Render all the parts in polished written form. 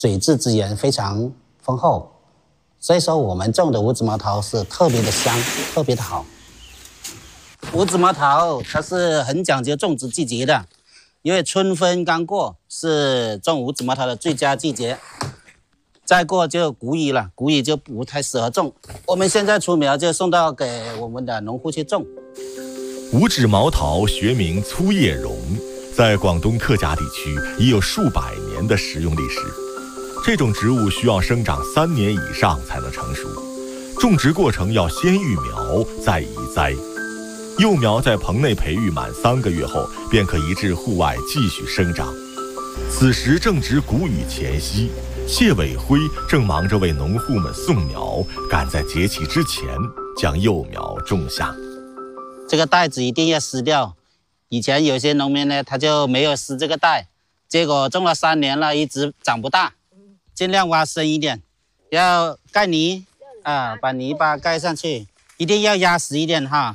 水质资源非常丰厚，所以说我们种的五指毛桃是特别的香，特别的好。五指毛桃它是很讲究种植季节的，因为春分刚过是种五指毛桃的最佳季节，再过就谷雨了，谷雨就不太适合种。我们现在出苗就送到给我们的农户去种。 五指毛桃学名粗叶榕，在广东客家地区已有数百年的食用历史。这种植物需要生长3年以上才能成熟，种植过程要先育苗再移栽。幼苗在棚内培育满3个月后，便可移至户外继续生长。此时正值谷雨前夕，谢伟辉正忙着为农户们送苗，赶在节气之前将幼苗种下。 这个袋子一定要撕掉，以前有些农民呢，他就没有撕这个袋，结果种了3年了，一直长不大。尽量挖深一点，要盖泥啊，把泥巴盖上去，一定要压实一点哈。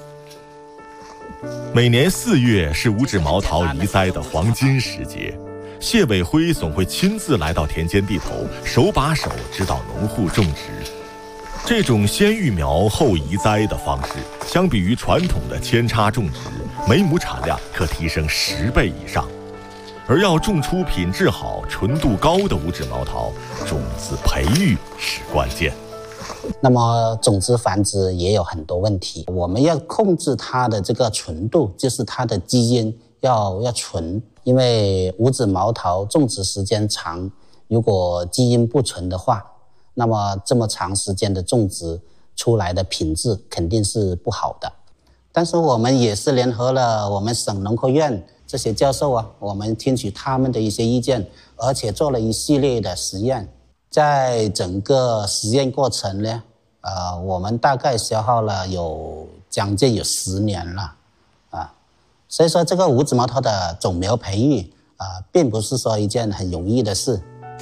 每年4月是五指毛桃移栽的黄金时节，谢伟辉总会亲自来到田间地头，手把手指导农户种植。这种先育苗后移栽的方式，相比于传统的扦插种植，每亩产量可提升10倍以上。而要种出品质好、纯度高的五指毛桃，种子培育是关键。 那么种子繁殖也有很多问题，我们要控制它的这个纯度，就是它的基因要纯，因为五指毛桃种植时间长，如果基因不纯的话，那么这么长时间的种植出来的品质肯定是不好的。但是我们也是联合了我们省农科院这些教授啊，我们听取他们的一些意见，而且做了一系列的实验。在整个实验过程呢，我们大概消耗了将近有10年了啊。所以说这个五指毛桃的种苗培育并不是说一件很容易的事。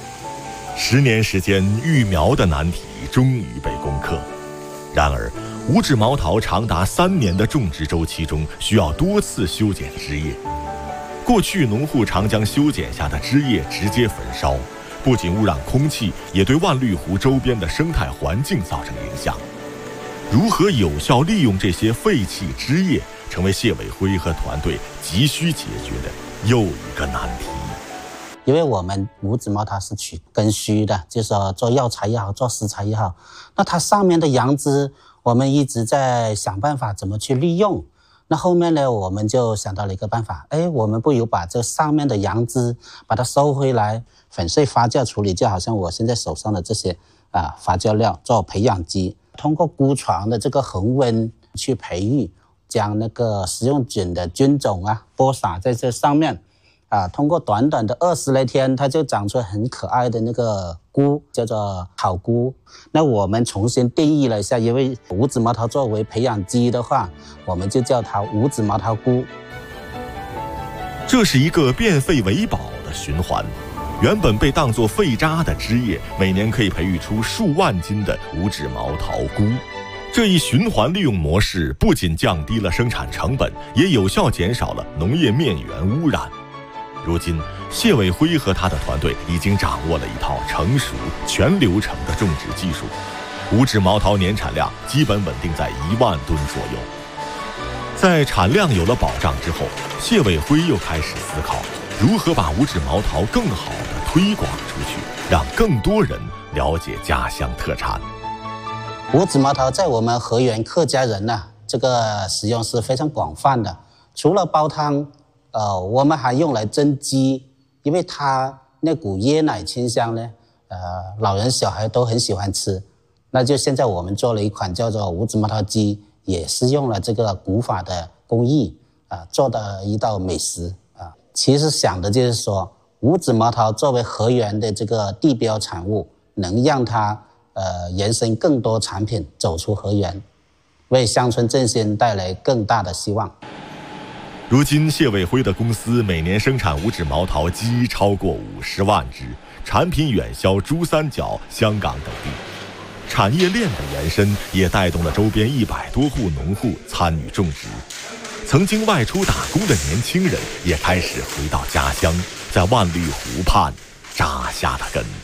10年时间，育苗的难题终于被攻克。然而五指毛桃长达3年的种植周期中，需要多次修剪枝叶。过去农户常将修剪下的枝叶直接焚烧，不仅污染空气，也对万绿湖周边的生态环境造成影响。如何有效利用这些废弃枝叶，成为谢伟辉和团队急需解决的又一个难题。 因为我们五指毛桃是取根须的，就是说做药材也好，做食材也好，那它上面的阳枝我们一直在想办法怎么去利用。那后面呢，我们就想到了一个办法，我们不如把这上面的阳枝把它收回来，粉碎发酵处理，就好像我现在手上的这些发酵料做培养基，通过孤床的这个恒温去培育，将那个食用菌的菌种播撒在这上面通过短短的20来天，它就长出很可爱的那个菇，叫做草菇。那我们重新定义了一下，因为五指毛桃作为培养基的话，我们就叫它五指毛桃菇。 这是一个变废为宝的循环，原本被当作废渣的枝叶，每年可以培育出数万斤的五指毛桃菇。这一循环利用模式不仅降低了生产成本，也有效减少了农业面源污染。如今，谢伟辉和他的团队已经掌握了一套成熟、全流程的种植技术，五指毛桃年产量基本稳定在1万吨左右。在产量有了保障之后，谢伟辉又开始思考如何把五指毛桃更好地推广出去，让更多人了解家乡特产。 五指毛桃在我们河源客家人这个使用是非常广泛的，除了煲汤。我们还用来蒸鸡，因为它那股椰奶清香呢，老人小孩都很喜欢吃。那就现在我们做了一款叫做五指毛桃鸡，也是用了这个古法的工艺做的一道美食其实想的就是说，五指毛桃作为河源的这个地标产物，能让它延伸更多产品走出河源，为乡村振兴带来更大的希望。 如今，谢伟辉的公司每年生产五指毛桃鸡超过50万只，产品远销珠三角、香港等地。产业链的延伸也带动了周边100多户农户参与种植。曾经外出打工的年轻人也开始回到家乡，在万绿湖畔扎下了根。